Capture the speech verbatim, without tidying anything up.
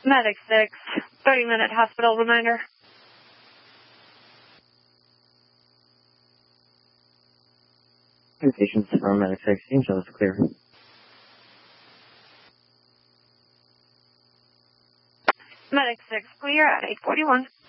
Medic six, thirty minute hospital reminder. Patients from Medic six, Angel is clear. Medic six, clear at eight forty-one.